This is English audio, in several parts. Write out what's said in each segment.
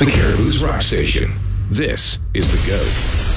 The Caribou's Rock Station. This is The Goat.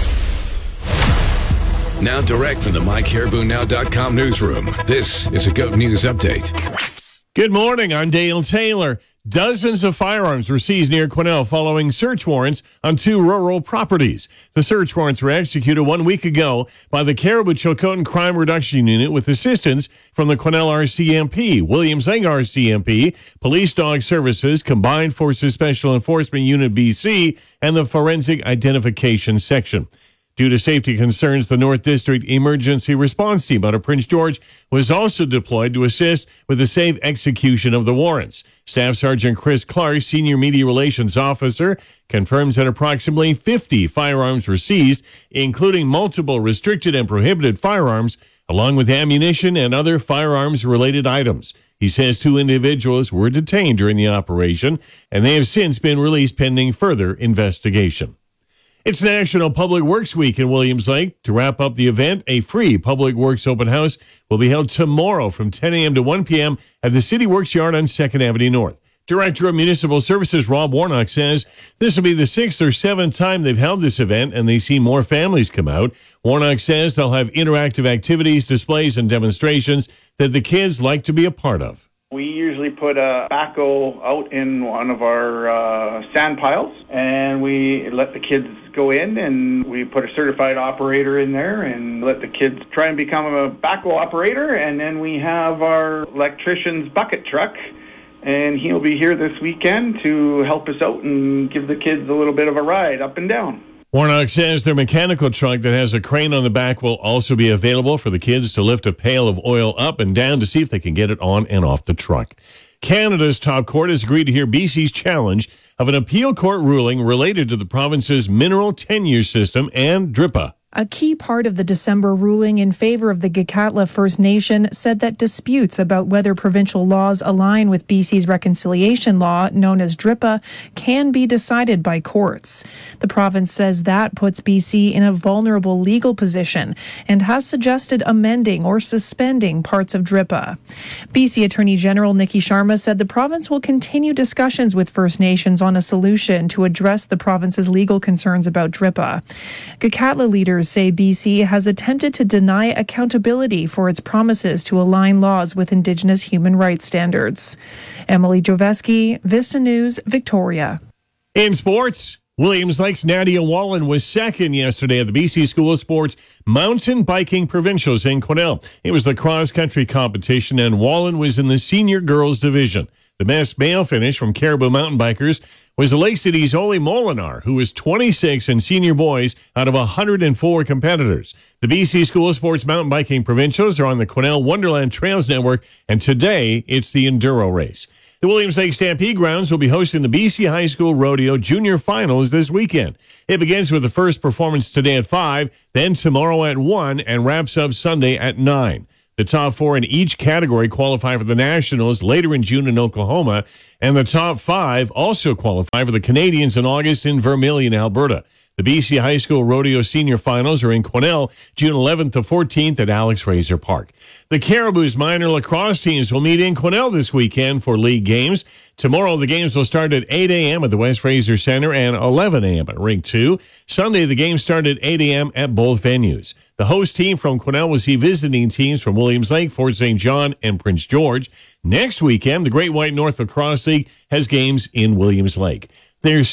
Now direct from the MyCaribouNow.com newsroom, this is a Goat News Update. Good morning, I'm Dale Taylor. Dozens of firearms were seized near Quesnel following search warrants on 2 rural properties. The search warrants were executed 1 week ago by the Caribou-Chilcotin Crime Reduction Unit with assistance from the Quesnel RCMP, Williams Lake RCMP, Police Dog Services, Combined Forces Special Enforcement Unit BC, and the Forensic Identification Section. Due to safety concerns, the North District Emergency Response Team out of Prince George was also deployed to assist with the safe execution of the warrants. Staff Sergeant Chris Clark, Senior Media Relations Officer, confirms that approximately 50 firearms were seized, including multiple restricted and prohibited firearms, along with ammunition and other firearms-related items. He says 2 individuals were detained during the operation, and they have since been released pending further investigation. It's National Public Works Week in Williams Lake. To wrap up the event, a free Public Works open house will be held tomorrow from 10 a.m. to 1 p.m. at the City Works Yard on 2nd Avenue North. Director of Municipal Services Rob Warnock says this will be the 6th or 7th time they've held this event, and they see more families come out. Warnock says they'll have interactive activities, displays, and demonstrations that the kids like to be a part of. We usually put a backhoe out in one of our sand piles, and we let the kids go in, and we put a certified operator in there and let the kids try and become a backhoe operator. And then we have our electrician's bucket truck, and he'll be here this weekend to help us out and give the kids a little bit of a ride up and down. Warnock says their mechanical truck that has a crane on the back will also be available for the kids to lift a pail of oil up and down to see if they can get it on and off the truck. Canada's top court has agreed to hear BC's challenge of an appeal court ruling related to the province's mineral tenure system and DRIPA. A key part of the December ruling in favor of the Gitxaala First Nation said that disputes about whether provincial laws align with BC's reconciliation law, known as DRIPA, can be decided by courts. The province says that puts BC in a vulnerable legal position and has suggested amending or suspending parts of DRIPA. BC Attorney General Nikki Sharma said the province will continue discussions with First Nations on a solution to address the province's legal concerns about DRIPA. Gitxaala leaders say BC has attempted to deny accountability for its promises to align laws with Indigenous human rights standards. Emily Joveski, Vista News, Victoria. In sports, Williams Lake's Nadia Wallen was second yesterday at the BC School of Sports Mountain Biking Provincials in Quesnel. It was the cross-country competition, and Wallen was in the senior girls division. The best male finish from Caribou mountain bikers was the Lake City's Ole Molinar, who was 26 in senior boys out of 104 competitors. The BC School of Sports Mountain Biking Provincials are on the Quesnel Wonderland Trails Network, and today it's the Enduro race. The Williams Lake Stampede Grounds will be hosting the BC High School Rodeo Junior Finals this weekend. It begins with the first performance today at 5, then tomorrow at 1, and wraps up Sunday at 9. The top 4 in each category qualify for the Nationals later in June in Oklahoma, and the top 5 also qualify for the Canadians in August in Vermilion, Alberta. The BC High School Rodeo Senior Finals are in Quesnel, June 11th to 14th at Alex Fraser Park. The Caribou's minor lacrosse teams will meet in Quesnel this weekend for league games. Tomorrow, the games will start at 8 a.m. at the West Fraser Center and 11 a.m. at Rink 2. Sunday, the games start at 8 a.m. at both venues. The host team from Quesnel will see visiting teams from Williams Lake, Fort St. John, and Prince George. Next weekend, the Great White North Lacrosse League has games in Williams Lake. There's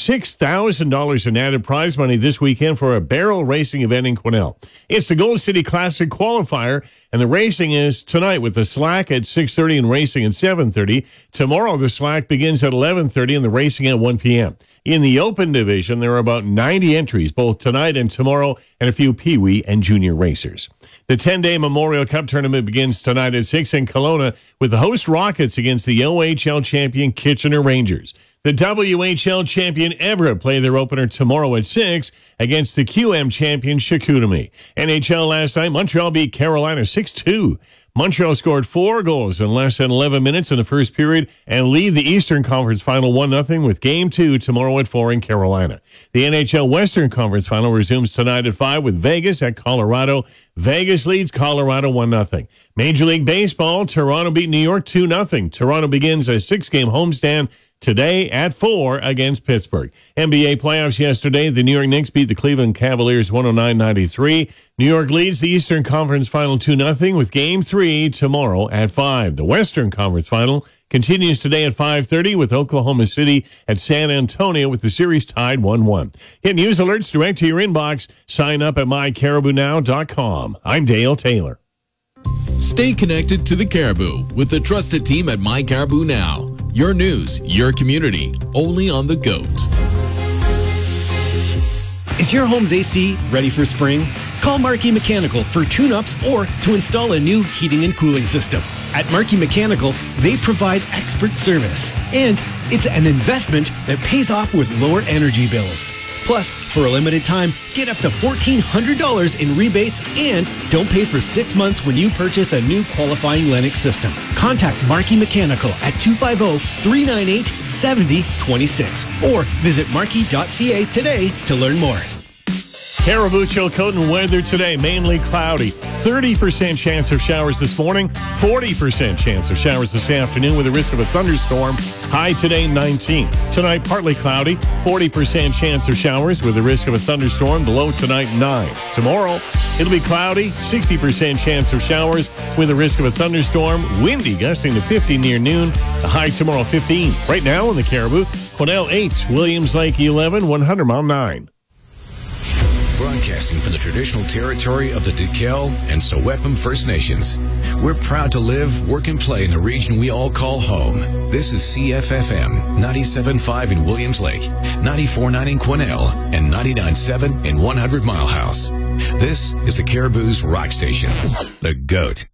$6,000 in added prize money this weekend for a barrel racing event in Quesnel. It's the Gold City Classic qualifier, and the racing is tonight with the slack at 6:30 and racing at 7:30. Tomorrow, the slack begins at 11:30 and the racing at 1 p.m. In the open division, there are about 90 entries, both tonight and tomorrow, and a few peewee and junior racers. The 10-day Memorial Cup tournament begins tonight at 6 in Kelowna with the host Rockets against the OHL champion Kitchener Rangers. The WHL champion Everett play their opener tomorrow at 6 against the QM champion Chicoutimi. NHL last night, Montreal beat Carolina 6-2. Montreal scored 4 goals in less than 11 minutes in the first period and lead the Eastern Conference Final 1-0 with Game 2 tomorrow at 4 in Carolina. The NHL Western Conference Final resumes tonight at 5 with Vegas at Colorado. Vegas leads Colorado 1-0. Major League Baseball, Toronto beat New York 2-0. Toronto begins a 6-game homestand today at 4 against Pittsburgh. NBA playoffs yesterday. The New York Knicks beat the Cleveland Cavaliers 109-93. New York leads the Eastern Conference Final 2-0 with Game 3 tomorrow at 5. The Western Conference Final continues today at 5:30 with Oklahoma City at San Antonio with the series tied 1-1. Get news alerts direct to your inbox. Sign up at mycaribounow.com. I'm Dale Taylor. Stay connected to the Caribou with the trusted team at My Caribou Now. Your news, your community, only on the GOAT. Is your home's AC ready for spring? Call Markey Mechanical for tune-ups or to install a new heating and cooling system. At Markey Mechanical, they provide expert service, and it's an investment that pays off with lower energy bills. Plus, for a limited time, get up to $1,400 in rebates and don't pay for 6 months when you purchase a new qualifying Lennox system. Contact Markey Mechanical at 250-398-7026 or visit markey.ca today to learn more. Caribou Chilcotin weather today, mainly cloudy. 30% chance of showers this morning, 40% chance of showers this afternoon with a risk of a thunderstorm. High today, 19. Tonight, partly cloudy, 40% chance of showers with a risk of a thunderstorm. Below tonight, 9. Tomorrow, it'll be cloudy, 60% chance of showers with a risk of a thunderstorm. Windy, gusting to 50 near noon. The high tomorrow, 15. Right now in the Caribou, Quesnel 8, Williams Lake 11, 100 Mile 9. Broadcasting from the traditional territory of the Duquel and Sewepum First Nations. We're proud to live, work, and play in the region we all call home. This is CFFM 97.5 in Williams Lake, 94.9 in Quesnel, and 99.7 in 100 Mile House. This is the Caribou's rock station, the GOAT.